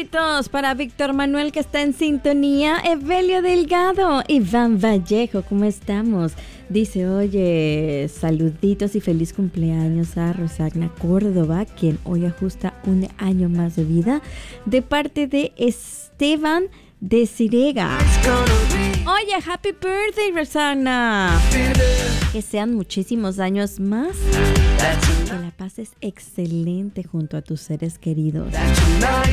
Saluditos para Víctor Manuel que está en sintonía, Evelio Delgado, Iván Vallejo, ¿cómo estamos? Dice, oye, saluditos y feliz cumpleaños a Rosagna Córdoba, quien hoy ajusta un año más de vida, de parte de Esteban de Sirega. Oye, happy birthday, Rosagna. Que sean muchísimos años más. Que la pases excelente junto a tus seres queridos.